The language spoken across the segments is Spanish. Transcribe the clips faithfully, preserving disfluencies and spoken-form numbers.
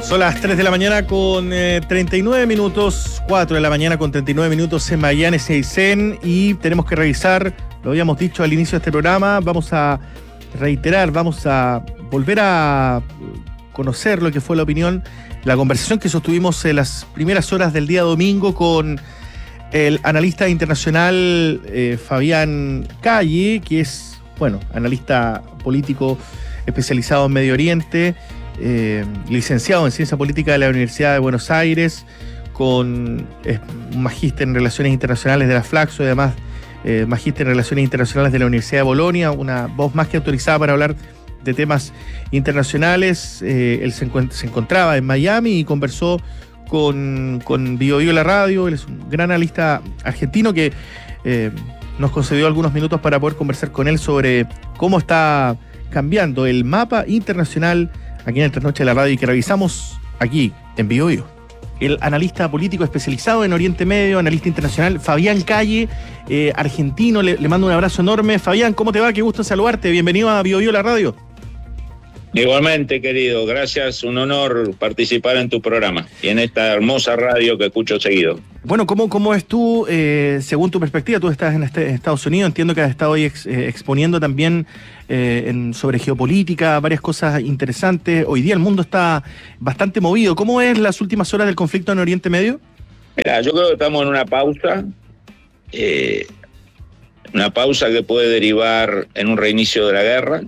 Son las tres de la mañana con eh, treinta y nueve minutos, cuatro de la mañana con treinta y nueve minutos en Magallanes y Aysén, y tenemos que revisar, lo habíamos dicho al inicio de este programa, vamos a reiterar, vamos a volver a conocer lo que fue la opinión, la conversación que sostuvimos en las primeras horas del día domingo con el analista internacional eh, Fabián Calle, que es, bueno, analista político especializado en Medio Oriente, Eh, licenciado en Ciencia Política de la Universidad de Buenos Aires, con eh, un magíster en Relaciones Internacionales de la Flaxo y además eh, magíster en Relaciones Internacionales de la Universidad de Bolonia, una voz más que autorizada para hablar de temas internacionales. Eh, él se, encuent- se encontraba en Miami y conversó con, con Bio Bio La Radio. Él es un gran analista argentino que eh, nos concedió algunos minutos para poder conversar con él sobre cómo está cambiando el mapa internacional aquí en el Trasnoche de la Radio, y que revisamos aquí en Bio Bio. El analista político especializado en Oriente Medio, analista internacional, Fabián Calle, eh, argentino, le, le mando un abrazo enorme. Fabián, ¿cómo te va? Qué gusto saludarte. Bienvenido a Bio Bio La Radio. Igualmente, querido, gracias, un honor participar en tu programa y en esta hermosa radio que escucho seguido. Bueno, ¿cómo, cómo es tú, eh, según tu perspectiva? Tú estás en, este, en Estados Unidos, entiendo que has estado hoy ex, eh, exponiendo también eh, en, sobre geopolítica, varias cosas interesantes. Hoy día el mundo está bastante movido. ¿Cómo es las últimas horas del conflicto en Oriente Medio? Mira, yo creo que estamos en una pausa, eh, una pausa que puede derivar en un reinicio de la guerra.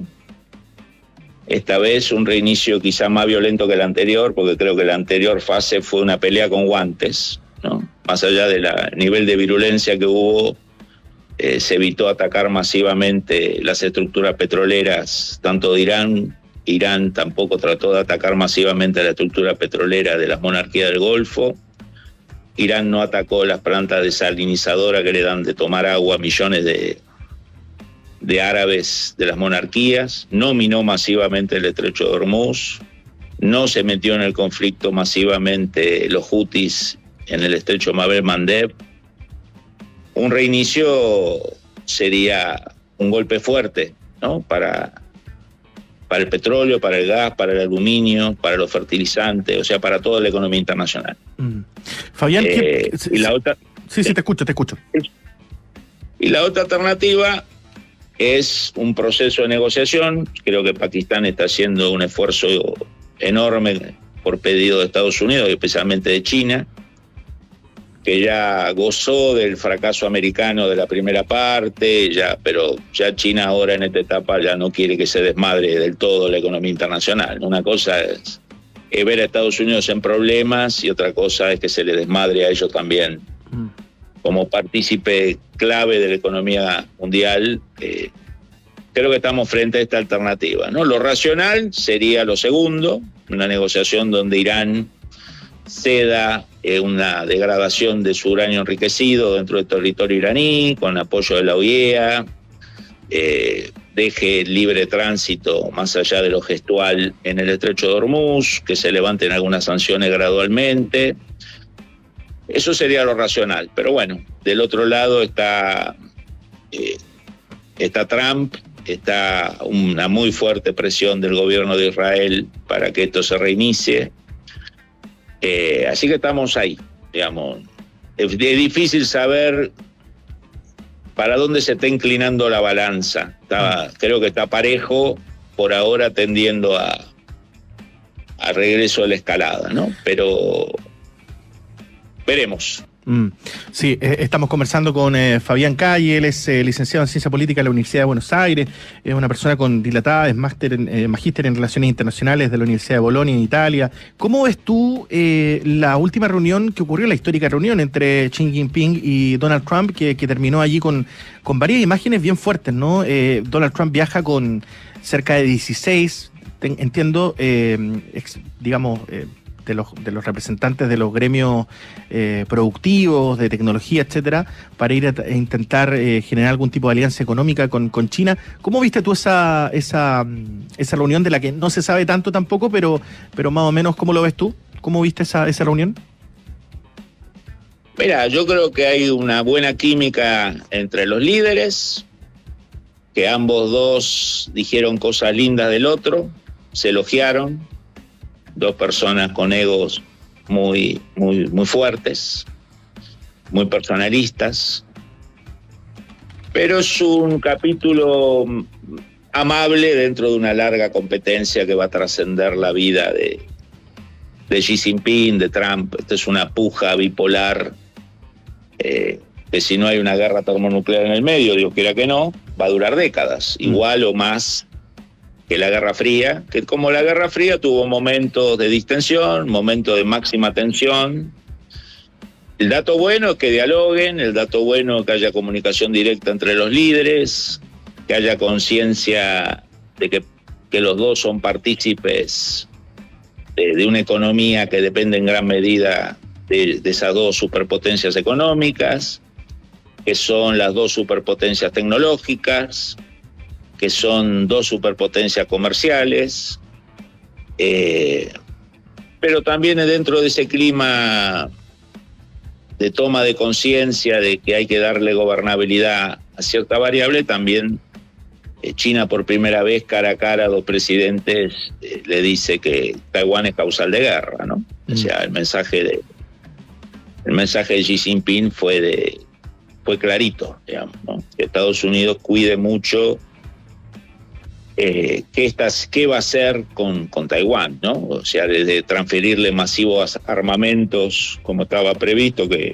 Esta vez un reinicio quizá más violento que el anterior, porque creo que la anterior fase fue una pelea con guantes, ¿no? Más allá del nivel de virulencia que hubo, eh, se evitó atacar masivamente las estructuras petroleras, tanto de Irán. Irán tampoco trató de atacar masivamente la estructura petrolera de las monarquías del Golfo. Irán no atacó las plantas desalinizadoras que le dan de tomar agua a millones de de árabes de las monarquías, no minó masivamente el estrecho de Hormuz, no se metió en el conflicto masivamente los hutis en el estrecho Mabel Mandeb. Un reinicio sería un golpe fuerte, ¿no? Para, para el petróleo, para el gas, para el aluminio, para los fertilizantes, o sea, para toda la economía internacional. Mm. Fabián, eh, ¿qué? y la otra, sí, sí, te escucho, te escucho. Y la otra alternativa es un proceso de negociación. Creo que Pakistán está haciendo un esfuerzo enorme por pedido de Estados Unidos, y especialmente de China, que ya gozó del fracaso americano de la primera parte, ya, pero ya China ahora en esta etapa ya no quiere que se desmadre del todo la economía internacional. Una cosa es, es ver a Estados Unidos en problemas y otra cosa es que se le desmadre a ellos también. Mm. Como partícipe clave de la economía mundial, eh, creo que estamos frente a esta alternativa, ¿no? Lo racional sería lo segundo, una negociación donde Irán ceda eh, una degradación de su uranio enriquecido dentro del territorio iraní, con apoyo de la O I E A, eh, deje libre tránsito más allá de lo gestual en el estrecho de Hormuz, que se levanten algunas sanciones gradualmente. Eso sería lo racional, pero bueno, del otro lado está, eh, está Trump, está una muy fuerte presión del gobierno de Israel para que esto se reinicie. Eh, así que estamos ahí, digamos. Es, es difícil saber para dónde se está inclinando la balanza. Está, creo que está parejo, por ahora tendiendo a, a regreso a la escalada, ¿no? Pero veremos. Mm. Sí, eh, estamos conversando con eh, Fabián Calle. Él es eh, licenciado en Ciencia Política de la Universidad de Buenos Aires, es una persona con dilatada, es máster en, eh, magíster en Relaciones Internacionales de la Universidad de Bolonia en Italia. ¿Cómo ves tú eh, la última reunión que ocurrió, la histórica reunión entre Xi Jinping y Donald Trump, que, que terminó allí con, con varias imágenes bien fuertes, ¿no? Eh, Donald Trump viaja con cerca de dieciséis, ten, entiendo, eh, ex, digamos... Eh, De los, de los representantes de los gremios eh, productivos, de tecnología, etcétera, para ir a, a intentar eh, generar algún tipo de alianza económica con, con China. ¿Cómo viste tú esa, esa, esa reunión de la que no se sabe tanto tampoco, pero, pero más o menos, ¿cómo lo ves tú? ¿Cómo viste esa, esa reunión? Mira, yo creo que hay una buena química entre los líderes, que ambos dos dijeron cosas lindas del otro, se elogiaron. dos personas con egos muy, muy, muy fuertes, muy personalistas, pero es un capítulo amable dentro de una larga competencia que va a trascender la vida de, de Xi Jinping, de Trump. Esta es una puja bipolar, eh, que si no hay una guerra termonuclear en el medio, Dios quiera que no, va a durar décadas, mm. igual o más que la Guerra Fría, que como la Guerra Fría tuvo momentos de distensión, momentos de máxima tensión. El dato bueno es que dialoguen, el dato bueno es que haya comunicación directa entre los líderes, que haya conciencia de que, que los dos son partícipes de, de una economía que depende en gran medida de, de esas dos superpotencias económicas, que son las dos superpotencias tecnológicas, que son dos superpotencias comerciales, eh, pero también dentro de ese clima de toma de conciencia de que hay que darle gobernabilidad a cierta variable, también eh, China por primera vez cara a cara a dos presidentes eh, le dice que Taiwán es causal de guerra, ¿no? Mm. O sea, el mensaje de el mensaje de Xi Jinping fue de fue clarito, digamos, ¿no? Que Estados Unidos cuide mucho eh, qué, estás, qué va a hacer con, con Taiwán, ¿no? O sea, desde transferirle masivos armamentos como estaba previsto, que